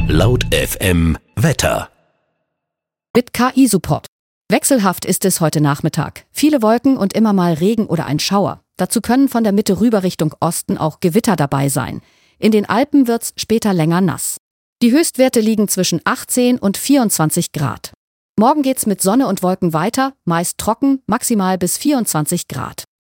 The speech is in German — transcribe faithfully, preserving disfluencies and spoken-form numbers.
Laut F M Wetter. Mit K I-Support. Wechselhaft ist es heute Nachmittag. Viele Wolken und immer mal Regen oder ein Schauer. Dazu können von der Mitte rüber Richtung Osten auch Gewitter dabei sein. In den Alpen wird's später länger nass. Die Höchstwerte liegen zwischen achtzehn und vierundzwanzig Grad. Morgen geht's mit Sonne und Wolken weiter, meist trocken, maximal bis vierundzwanzig Grad.